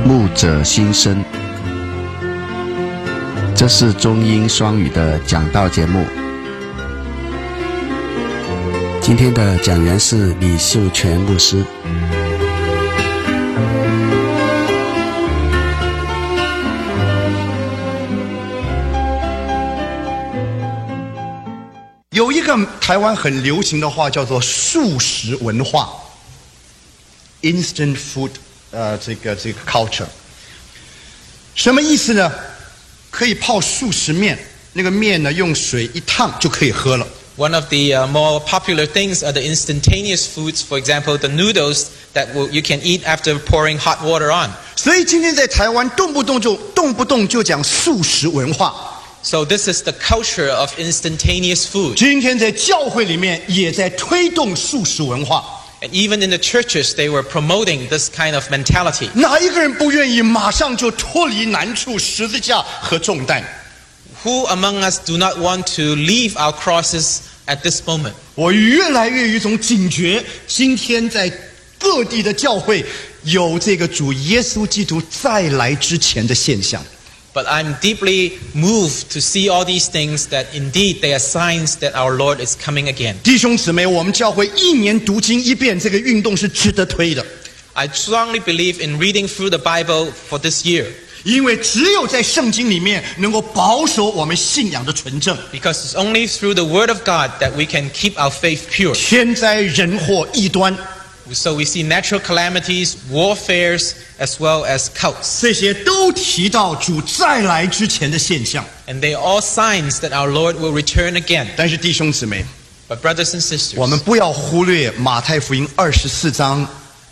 牧者心声，这是中英双语的讲道节目。今天的讲员是李秀全牧师。 有一个台湾很流行的话叫做素食文化 ，instant food， 这个 culture， 什么意思呢？可以泡素食面，那个面呢用水一烫就可以喝了。 One of the more popular things are the instantaneous foods, for example, the noodles that you can eat after pouring hot water on. 所以今天在台湾动不动就讲素食文化。 So this is the culture of instantaneous food. 今天在教会里面也在推动素食文化。 And even in the churches, they were promoting this kind of mentality. 哪一个人不愿意马上就脱离难处、十字架和重担？ Who among us do not want to leave our crosses at this moment? 我越来越有一种警觉，今天在各地的教会有这个主耶稣基督再来之前的现象。 But I'm deeply moved to see all these things that indeed they are signs that our Lord is coming again. 弟兄姊妹，我们教会一年读经一遍这个运动是值得推的， I strongly believe in reading through the Bible for this year. 因为只有在圣经里面能够保守我们信仰的纯正。 Because it's only through the Word of God that we can keep our faith pure. 天灾人祸异端， So we see natural calamities, warfares, as well as cults. 这些都提到主再来之前的现象。 And they are all signs that our Lord will return again. 但是弟兄姊妹， But brothers and sisters, 我们不要忽略马太福音24章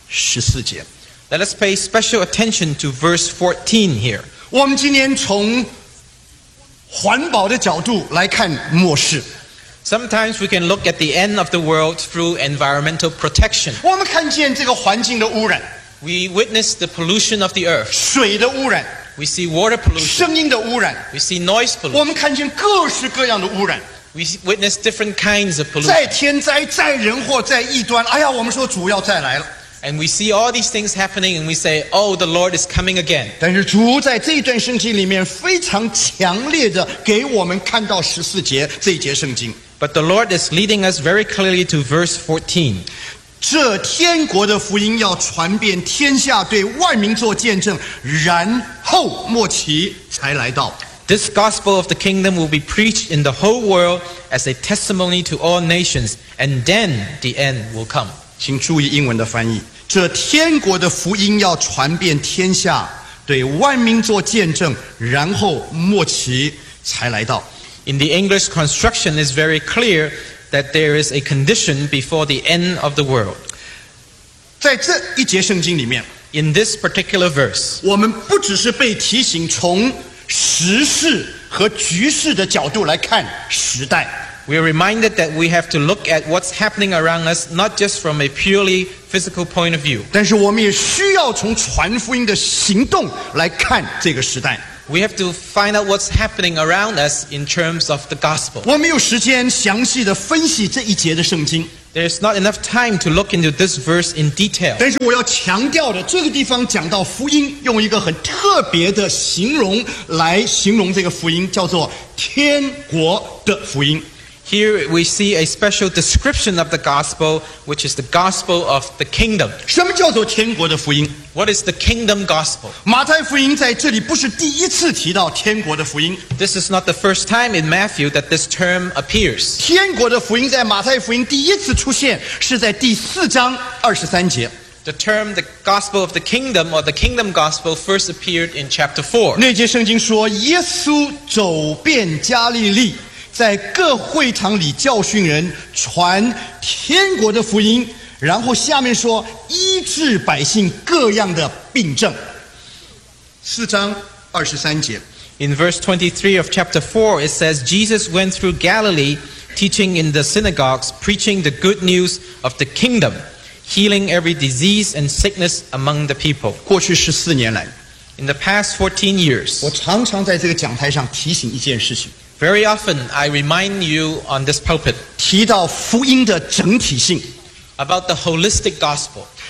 14节。 let us pay special attention to verse 14 here. 我们今天从环保的角度来看末世， Sometimes we can look at the end of the world through environmental protection. 我们看见这个环境的污染， We witness the pollution of the earth. 水的污染， We see water pollution. 声音的污染， We see noise 我 pollution. 们看见各式各样的污染。 We witness different kinds of 在 pollution. 天灾，在人祸，在异端，哎呀，我们说主要再来了。 And we see all these things happening and we say, oh, the Lord is coming again. 但是主在这一段圣经里面非常强烈的给我们看到14节这一节圣经， But the Lord is leading us very clearly to verse 14. 这天国的福音要传遍天下，对万民做见证，然后末期才来到。 This gospel of the kingdom will be preached in the whole world as a testimony to all nations, and then the end will come. 请注意英文的翻译，这天国的福音要传遍天下，对万民做见证，然后末期才来到。 In the English construction is very clear that there is a condition before the end of the world. 在这一节圣经里面， In this particular verse, 我们不只是被提醒从时事和局势的角度来看时代， we are reminded that we have to look at what's happening around us, not just from a purely physical point of view. 但是我们也需要从传福音的行动来看这个时代。 We have to find out what's happening around us in terms of the gospel. 我们有时间详细的分析这一节的圣经， There's not enough time to look into this verse in detail. 但是我要强调的，这个地方讲到福音，用一个很特别的形容来形容这个福音，叫做天国的福音。 Here we see a special description of the gospel, which is the gospel of the kingdom. 什么叫做天国的福音？ What is the kingdom gospel? 马太福音在这里不是第一次提到天国的福音， This is not the first time in Matthew that this term appears. 天国的福音在马太福音第一次出现是在第4章23节。 The term the gospel of the kingdom or the kingdom gospel first appeared in chapter 4. 那节圣经说，耶稣走遍加利利，在各会堂里教训人，传天国的福音。然后下面说，医治百姓各样的病症。4章23节。 In verse 23 of chapter 4, it says, Jesus went through Galilee, teaching in the synagogues, preaching the good news of the kingdom, healing every disease and sickness among the people. 过去14年来， In the past 14 years, 我常常在这个讲台上提醒一件事情， very often I remind you on this pulpit 提到福音的整体性。 about the holistic gospel.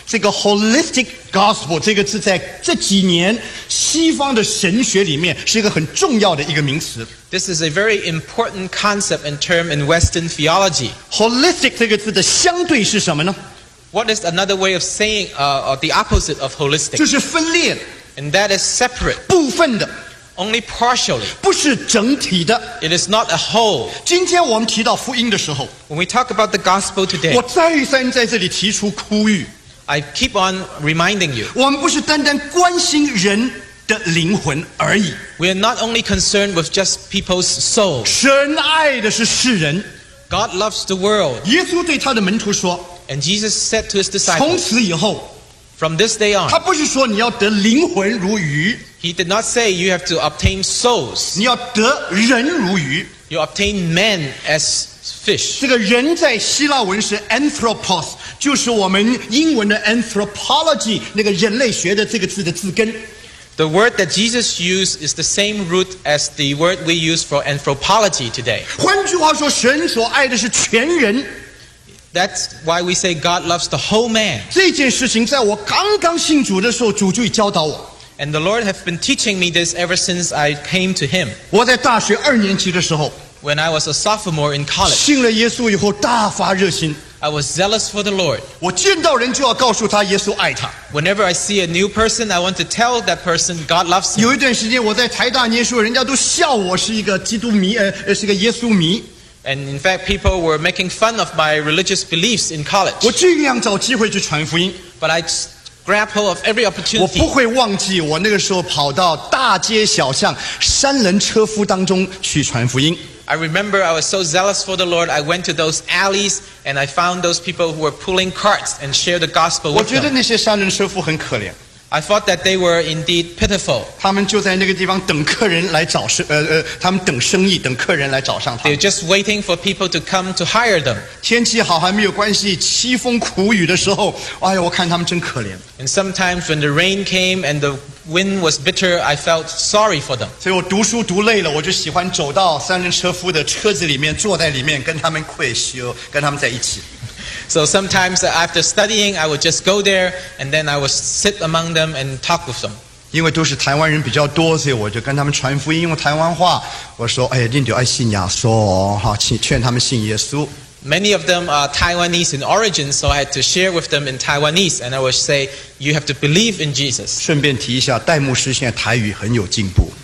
这个 holistic gospel 这个字在这几年西方的神学里面是一个很重要的一个名词。 This is a very important concept and term in Western theology. holistic 这个字的相对是什么呢？ What is another way of saying the opposite of 就 holistic? 是分裂的、 And that is separate, 部分的， only partially. 不是整体的。 It is not a whole. 今天我们提到福音的时候， When we talk about the gospel today, 我再三在这里提出呼吁， I keep on reminding you, 我们不是单单关心人的灵魂而已， we are not only concerned with just people's souls. 神爱的是世人。 God loves the world. 耶稣对他的门徒说， And Jesus said to his 从 disciples, 此以后， from this day 他 on, 不是说你要得灵魂如鱼， he did not say you have to obtain souls. 你要得人如鱼。 You obtain men as fish. 这个人在希腊文是 anthropos， 就是我们英文的 anthropology 那个人类学的这个字的字根。 The word that Jesus used is the same root as the word we use for anthropology today. 换句话说，神所爱的是全人。 That's why we say God loves the whole man. 这件事情在我刚刚信主的时候，主就教导我。 And the Lord has been teaching me this ever since I came to Him. 我在大学2年级的时候， When I was a sophomore in college, 信了耶稣以后大发热心， I was zealous for the Lord. 我见到人就要告诉他耶稣爱他。 Whenever I see a new person, I want to tell that person God loves him. 有一段时间我在台大念书，人家都笑我是一个基督迷，是个耶稣迷。 And in fact, people were making fun of my religious beliefs in college. 我尽量找机会去传福音。 But I grab hold of every 我 opportunity. 不会忘记我那个时候跑到大街小巷、山人车夫当中去传福音。 I remember I was so zealous for the Lord, I went to those alleys and I found those people who were pulling carts and shared the gospel 我 with 觉得 them. 那些山人车夫很可怜， I thought that they were indeed pitiful. 他们就在那个地方等客人来找他们等生意，等客人来找上他 They're 们。 just waiting for people to come to hire them. 天气好还没有关系，凄风苦雨的时候，哎呀，我看他们真可怜。 And sometimes when the rain came and the wind was bitter, I felt sorry for them. 所以我读书读累了，我就喜欢走到三轮车夫的车子里面，坐在里面跟他们会修，跟他们在一起。 So sometimes after studying, I would just go there and then I would sit among them and talk with them. 因为都是台湾人比较多，所以我就跟他们传福音，用台湾话。我说：“哎，你就爱信耶稣哦，哈，劝他们信耶稣。” Many of them are Taiwanese in origin, so I had to share with them in Taiwanese, and I would say, you have to believe in Jesus. 顺便提一下，戴牧师现在台语很有进步。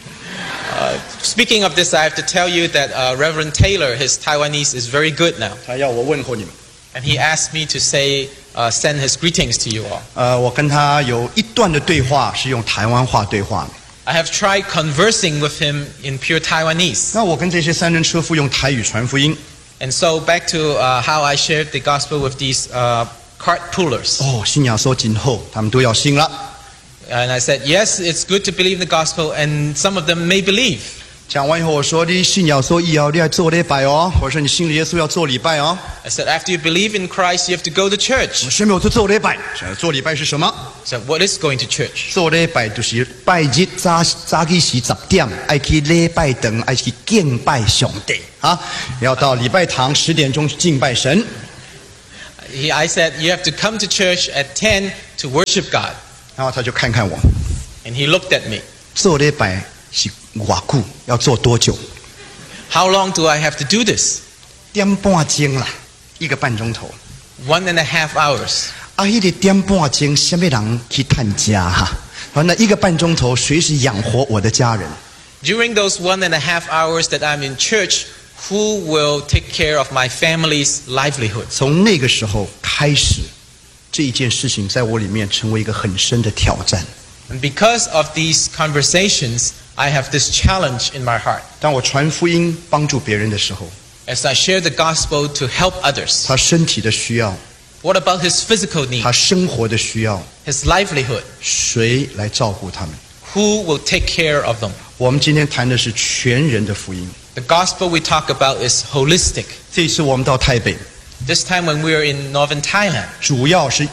Speaking of this, I have to tell you that Reverend Taylor, his Taiwanese is very good now. 他要我问候你们。 And he asked me to say, send his greetings to you all. 我跟他有一段的对话是用台湾话对话的。 I have tried conversing with him in pure Taiwanese. 那我跟这些三轮车夫用台语传福音。 And so back to how I shared the gospel with these cart pullers. 哦，信仰说今后他们都要信了。 And I said, yes, it's good to believe the gospel, and some of them may believe. 讲完以后，我说你信仰说以后你要做礼拜哦。我说你信了耶稣要做礼拜哦。 I said, after you believe in Christ, you have to go to church. 我宣布我做礼拜。做礼拜是什么？ So what is going to church? 做礼拜就是拜日早起时10點，愛去禮拜堂，愛去敬拜上帝啊！要到禮拜堂10點鐘敬拜神。 I said, you have to come to church at 10 to worship God. 然後他就看看我， And he looked at me. 做禮拜是偌久？要做多久 How long do I have to do this? 點半鐘啦，1個半鐘頭。 1.5 hours. 啊，迄個點半鐘，什麼人去探家哈？好，那1個半鐘頭，隨時養活我的家人。 During those 1.5 hours that I'm in church, who will take care of my family's livelihood? 從那個時候開始，這一件事情在我裡面成為一個很深的挑戰。 And because of these conversations, I have this challenge in my heart. 當我傳福音幫助別人的時候， As I share the gospel to help others, 他身體的需要， what about his physical 他 needs, 生活的需要， his livelihood? 誰來照顧他們？ Who will take care of them? 我們今天談的是全人的福音。 The gospel we talk about is holistic. 這次我們到台北， This time when we were in northern Thailand, 主要是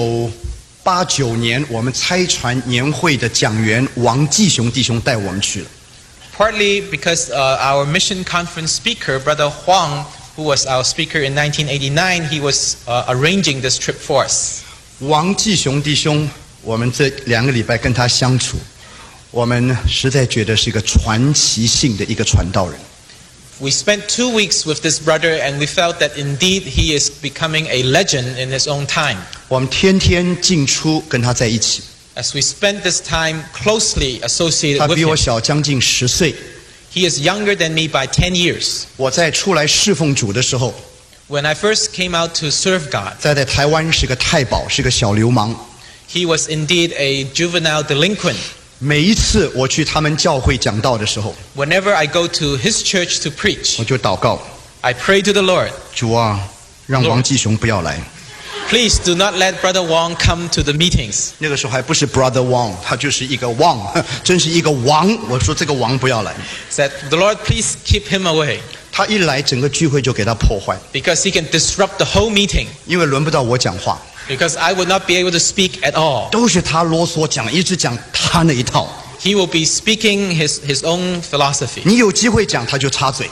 1989年我們差傳年會的講員王繼雄弟兄帶我們去了。 partly because our mission conference speaker, Brother Huang, who was our speaker in 1989, he was arranging this trip for us. 王继雄弟兄，我们这2个礼拜跟他相处，我们实在觉得是一个传奇性的一个传道人。 We spent 2 weeks with this brother and we felt that indeed he is becoming a legend in his own time. 我们天天进出跟他在一起， As we spent this time closely 他 associated with 比我 him, 小将近10岁。 he is younger than me by 10 years. 我在出来侍奉主的时候， When I first came out to serve God, 在台湾是个太保，是个小流氓。 he was indeed a juvenile delinquent. 每一次我去他们教会讲道的时候， Whenever I go to his church to preach, 我就祷告， I pray to the Lord, 主啊，让王继雄不要来。 please do not let Brother Wong come to the meetings. 那个时候还不是 Brother Wang， 他就是一个王，真是一个王。我说这个王不要来， Said, the Lord, please keep him away, 他一来，整个聚会就给他破坏， because he can disrupt the whole meeting, 因为轮不到我讲话， because I would not be able to speak at all. 都是他啰嗦讲，一直讲他那一套。 He will be speaking his own philosophy. 你有机会讲，他就插嘴，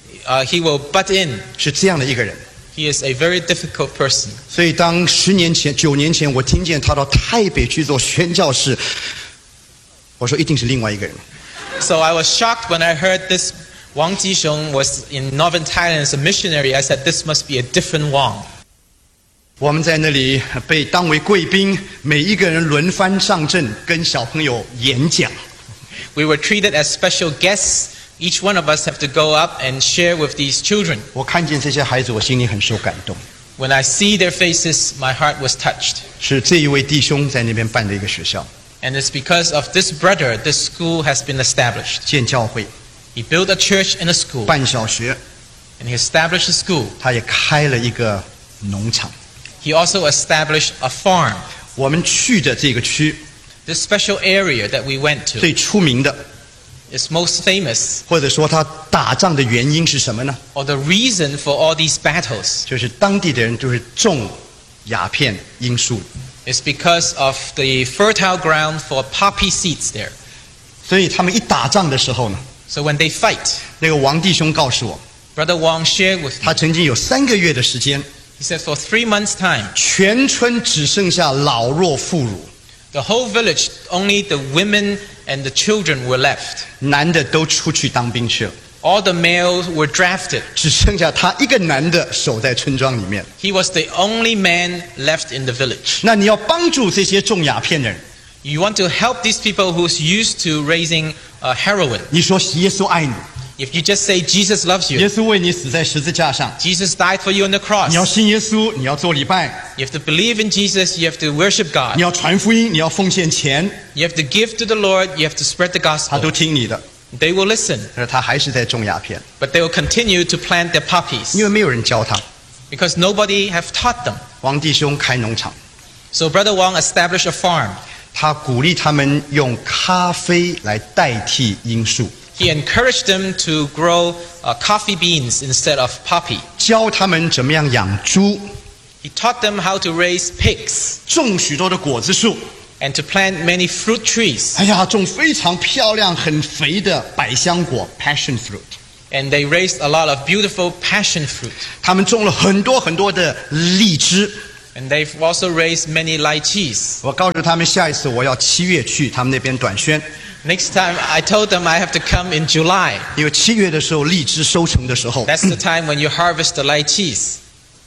He will butt in. 是这样的一个人。 He is a very difficult person. 所以当9年前，我听见他到台北去做宣教士，我说一定是另外一个人。 So I was shocked when I heard this Wang Jixiong was in northern Thailand as a missionary. I said, this must be a different Wang. 我们在那里被当为贵宾，每一个人轮番上阵跟小朋友演讲。 We were treated as special guests. Each one of us have to go up and share with these children. 我看见这些孩子，我心里很受感动。 When I see their faces, my heart was touched. 是这一位弟兄在那边办的一个学校， And it's because of this brother, this school has been established. 建教会， He built a church and a school, 办小学， and he established a school. 他也开了一个农场。 He also established a farm. 我们去的这个区 This special area that we went to 最出名的， is most famous, 或者说他打仗的原因是什么呢？ or the reason for all these battles 就是当地的人就是种鸦片、罂粟， is because of the fertile ground for poppy seeds there. 所以他们一打仗的时候呢， So when they fight, 那个王弟兄告诉我， Brother Wang shared with me, 他曾经有3个月的时间， he said for 3 months' time, 全村只剩下老弱妇孺， the whole village, only the women and the children were left. 男的都出去当兵去了， All the males were drafted. 只剩下他一个男的守在村庄里面。 He was the only man left in the village. 那你要帮助这些种鸦片的人， You want to help these people who's used to raising heroin. 你说耶稣爱你， If you just say Jesus loves 耶 you, 稣为你死在十字架上， Jesus died for you on the cross. 你要信耶稣，你要做礼拜， You have to believe in Jesus, you have to worship 你 God. 要传福音，你要奉献钱， You have to give to the Lord, you have to spread the 他 gospel. 都听你的。 They will listen, 可是他还是在种鸦片， but they will continue to plant their 因 poppies 为没有人教他。 because nobody have taught them. 王弟兄开农场， So Brother Wang established a farm. 他鼓励他们用咖啡来代替罂粟， He encouraged them to grow coffee beans instead of poppy. 教他们怎么样养猪， He taught them how to raise pigs 种许多的果子树。 and to plant many fruit trees. 哎呀，种非常漂亮、很肥的百香果 （passion fruit）。 And they raised a lot of beautiful passion fruit. 他们种了很多很多的荔枝。 And they've also raised many lychees. 我告诉他们，下一次我要7月去他们那边短宣， Next time, I told them I have to come in July. 因为7月的时候荔枝收成的时候， That's the time when you harvest the lychees.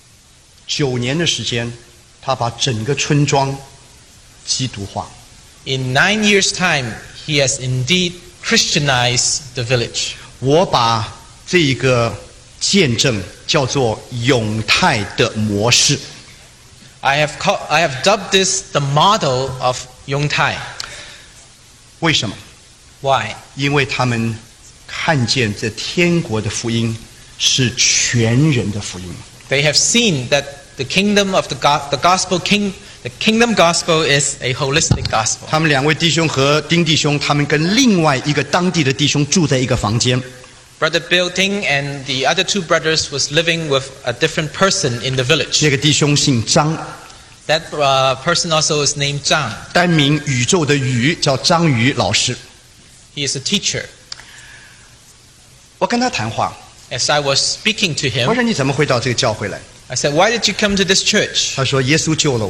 9年的时间，他把整个村庄基督化。 In 9 years' time, he has indeed Christianized the village. 我把这一个见证叫做永泰的模式。 I have dubbed this the model of Yongtai. 为什么？ Why? 因为他们看见这天国的福音是全人的福音。 They have seen that the kingdom of the kingdom gospel is a holistic gospel. 他们2位弟兄和丁弟兄，他们跟另外一个当地的弟兄住在一个房间。 Brother Bill Ting and the other 2 brothers was living with a different person in the village. 那个弟兄姓张， That person also is named Zhang. 单名宇宙的宇，叫张宇老师。 He is a teacher. 我跟他谈话， As I was speaking to 我 him, 说你怎么会到这个教会来？ I said, why did you come to this church? 他说耶稣救了我。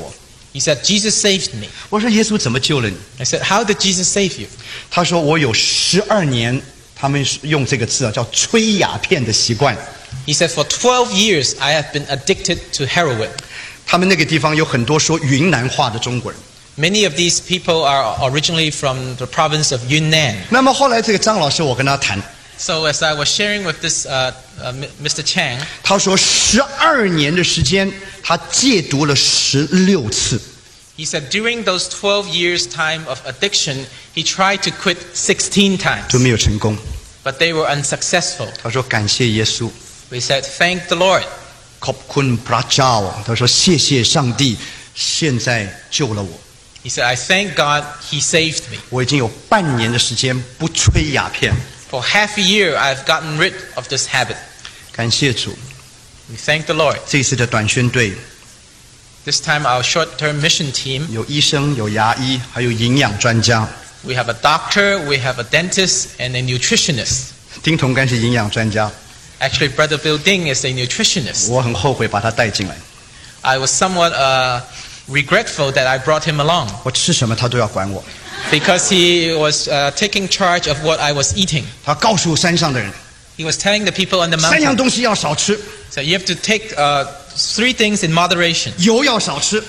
He said, Jesus saved me. 我说耶稣怎么救了你？ I said, how did Jesus save you? 他说我有12年，他们用这个字叫吹鸦片的习惯。 He said, for 12 years I have been addicted to heroin. 他们那个地方有很多说云南话的中国人。 Many of these people are originally from the province of Yunnan. 那么后来这个张老师，我跟他谈， So as I was sharing with this Mr. Chang, 他说12年的时间，他戒毒了16次。 he said during those 12 years' time of addiction, he tried to quit 16 都 times, 没有成功。 but they were unsuccessful. 他说感谢耶稣， We said, thank the Lord. ขอบคุณพระเจ้า。他说谢谢上帝，现在救了我。 He said, I thank God he saved me. 我已经有半年的时间不吹鸦片， For half a year, I've gotten rid of this habit. 感谢主。 We thank the Lord. 这一次的短宣队 This time, our short-term mission team, 有医生、有牙医，还有营养专家。 we have a doctor, we have a dentist, and a nutritionist. 丁同甘是营养专家， Actually, Brother Bill Ding is a nutritionist. 我很后悔把他带进来。 I was somewhat regretful that I brought him along 我吃什么他都要管我， because he was taking charge of what I was eating. 他告诉山上的人， He was telling the people on the 3样 mountain, 东西要少吃， so you have to take 3 things in moderation. 油要少吃，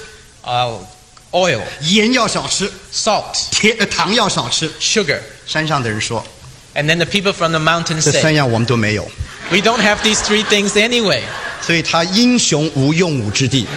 Oil, 盐要少吃， salt, 糖要少吃。 sugar. 山上的人说， And then the people from the mountain 这3 say, 样我们都没有， we don't have these 3 things anyway. 所以他英雄无用武之地，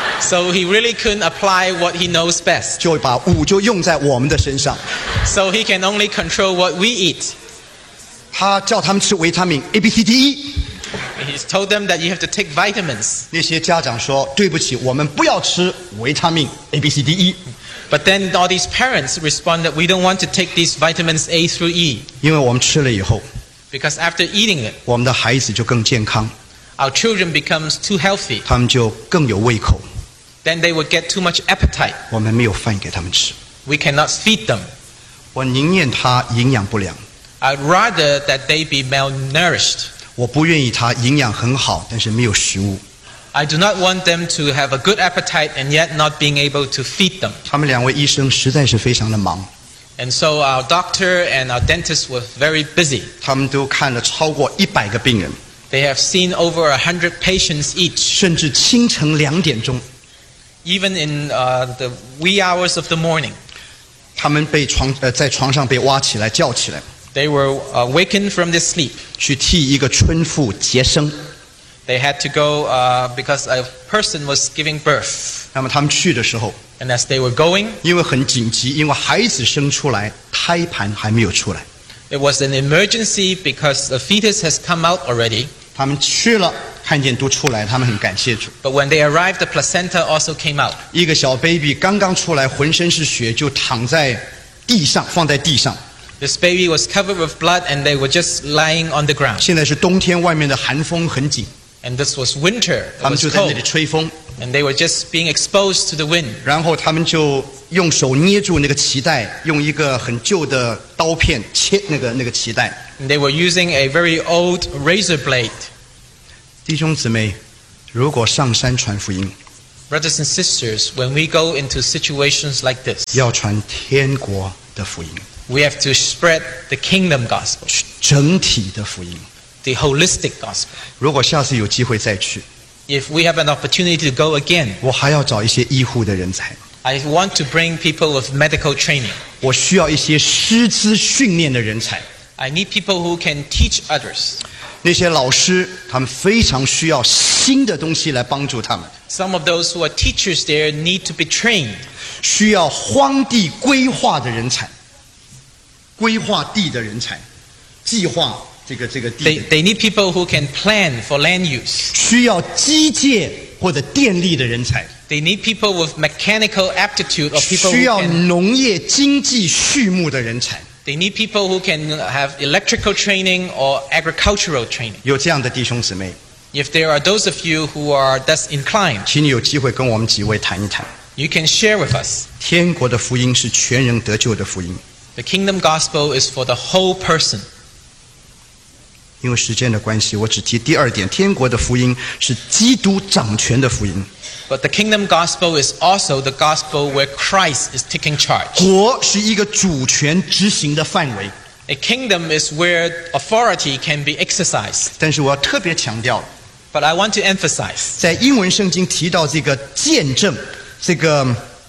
So he really couldn't apply what he knows best. 就把武就用在我们的身上。 So he can only control what we eat. 他叫他们吃维他命 A、B、C、D、E。 He's told them that you have to take vitamins. 那些家长说，对不起，我们不要吃维他命 A、B、C、D、E， But then all these parents respond that we don't want to take these vitamins A through E 因为我们吃了以后， because after eating it, 我们的孩子就更健康， our children becomes too healthy. 他们就更有胃口。 Then they would get too much appetite. 我们没有饭给他们吃， We cannot feed them. 我宁愿他营养不良， I'd rather that they be malnourished. 我不愿意他营养很好，但是没有食物。 I do not want them to have a good appetite and yet not being able to feed them. 他们2位医生实在是非常的忙， And so our doctor and our dentist were very busy. 他们都看了超过100个病人， They have seen over 100 patients each. 甚至清晨2点钟， Even in the wee hours of the morning, 他们在床上被挖起来叫起来， they were awakened from their sleep. 去替一个春妇接生。 They had to go because a person was giving birth. 那么他们去的时候， And as they were going, 因为很紧急，因为孩子生出来，胎盘还没有出来， it was an emergency because the fetus has come out already. 他们去了，看见都出来，他们很感谢主。 But when they arrived, the placenta also came out. 一个小 baby 刚刚出来，浑身是血，就躺在地上，放在地上。 This baby was covered with blood and they were just lying on the ground. 现在是冬天，外面的寒风很紧， And this was winter. 他 It 们 was 就在那 cold. 里吹风， And they were just being exposed to the wind. 然后他们就用手捏住那个脐带，用一个很旧的刀片切那个脐带。 And they were using a very old razor blade. 弟兄姊妹，如果上山传福音， Brothers and sisters, when we go into situations like this, 要传天国的福音， we have to spread the kingdom gospel, 整体的福音。 the holistic gospel. 如果下次有机会再去， If we have an opportunity to go again, 我还要找一些医护的人才， I want to bring people with medical training. 我需要一些师资训练的人才。 I need people who can teach others. 那些老师，他们非常需要新的东西来帮助他们， Some of those who are teachers there need to be trained. 需要荒地规划的人才，规划地的人才，计划这个地的， They need people who can plan for land use. 需要机械或者电力的人才， They need people with mechanical aptitude or people 需 who 要 can, 农业经济畜牧的人才。 they need people who can have electrical training or agricultural training. 有这样的弟兄姊妹， If there are those of you who are thus inclined, 请你有机会跟我们几位谈一谈。 you can share with us. 天国的福音是全人得救的福音， The kingdom gospel is for the whole person. 因为时间的关系，我只提第2点：天国的福音是基督掌权的福音。 But the kingdom gospel is also the gospel where Christ is taking charge. 国是一个主权执行的范围， A kingdom is where authority can be exercised. 但是我要特别强调， But I want to emphasize, 在英文圣经提到这个见证，这个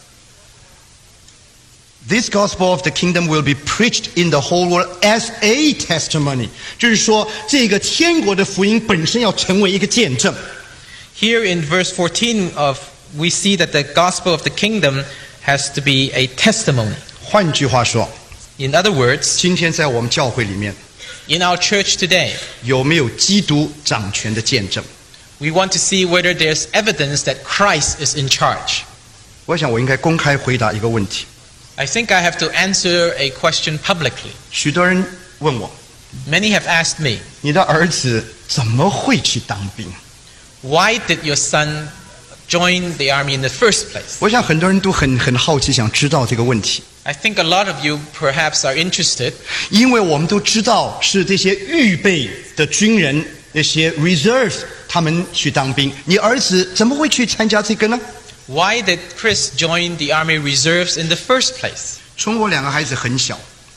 This gospel of the kingdom will be preached in the whole world as a testimony， 就是说这个天国的福音本身要成为一个见证。 here in verse 14 we see that the gospel of the kingdom has to be a testimony. 换句话说， In other words, 今天在我们教会里面 in our church today, 有没有基督掌权的见证？ we want to see whether there's evidence that Christ is in charge. 我想我应该公开回答一个问题。 I think I have to answer a question publicly. 许多人问我， Many have asked me, 你的儿子怎么会去当兵？ why did your son join the army in the first place? 我想很多人都很好奇，想知道这个问题， I think a lot of you perhaps are interested, 因为我们都知道是这些预备的军人，那些 reserve 他们去当兵，你儿子怎么会去参加这个呢？ why did Chris join the army reserves in the first place? 从我两个孩子很小，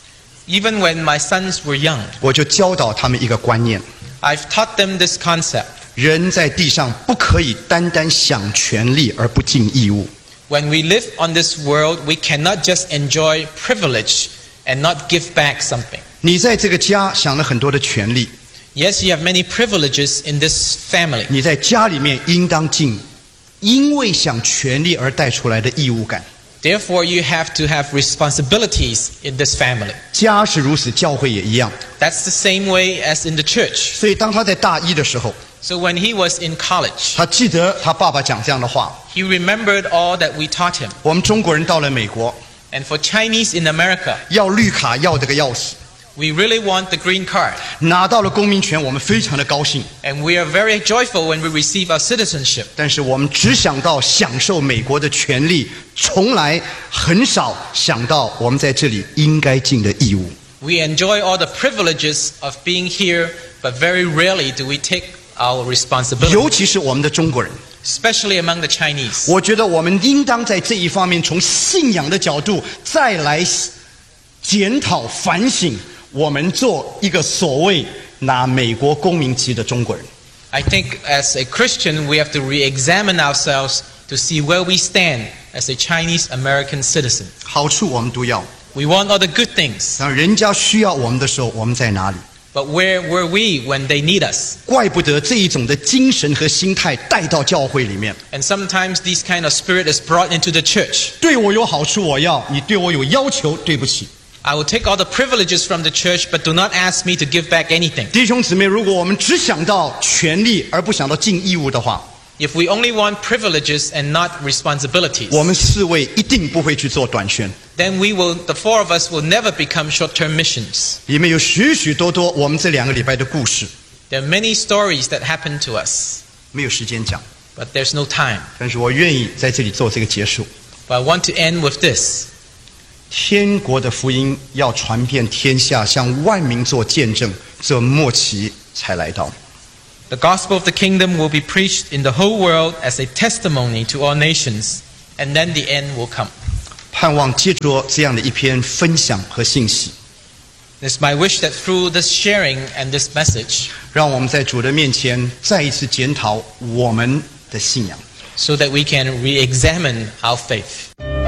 Even when my sons were young, 我就教导他们一个观念： I've taught them this concept. 人在地上不可以单单享权利而不尽义务。 When we live on this world, we cannot just enjoy privilege and not give back something. 你在这个家享了很多的权利， Yes, you have many privileges in this family. 你在家里面应当尽因为享权利而带出来的义务感。 Therefore, you have to have responsibilities in this family. 家是如此，教会也一样。 That's the same way as in the church. 所以当他在大一的时候， So when he was in college, 他记得他爸爸讲这样的话。 he remembered all that we taught him. 我们中国人到了美国， And for Chinese in America, 要绿卡要这个要死， we really want the green card. 拿到了公民权，我们非常的高兴。 And we are very joyful when we receive our citizenship. 但是我们只想到享受美国的权利，从来很少想到我们在这里应该尽的义务。 We enjoy all the privileges of being here, but very rarely do we take our responsibility, 尤其是我们的中国人， especially among the Chinese. 我觉得我们应当在这一方面从信仰的角度再来检讨反省，我们做一个所谓拿美国公民籍的中国人。 I think as a Christian, we have to re-examine ourselves to see where we stand as a Chinese American citizen. 好处我们都要， We want all the good things, 当人家需要我们的时候，我们在哪里？ but where were we when they need us? 怪不得这一种的精神和心态带到教会里面。 And sometimes this kind of spirit is brought into the church. 对我有好处我要，你对我有要求，对不起。 I will take all the privileges from the church, but do not ask me to give back anything. 弟兄姊妹，如果我们只想到权利而不想到尽义务的话， If we only want privileges and not responsibilities, 我们四位一定不会去做短宣。 then the four of us will never become short-term missions. 里面有许许多多我们这2个礼拜的故事， There are many stories that happen to us, 没有时间讲， but there's no time. 但是我愿意在这里做这个结束。 But I want to end with this. 天国的福音要传遍天下，向万民做见证，这末期才来到。 The gospel of the kingdom will be preached in the whole world as a testimony to all nations, and then the end will come. 盼望借着这样的一篇分享和信息， It's my wish that through this sharing and this message, 让我们在主的面前再一次检讨我们的信仰。 so that we can re-examine our faith.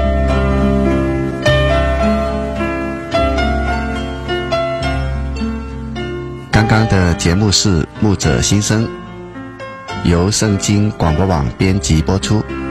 刚刚的节目是牧者心声，由圣经广播网编辑播出。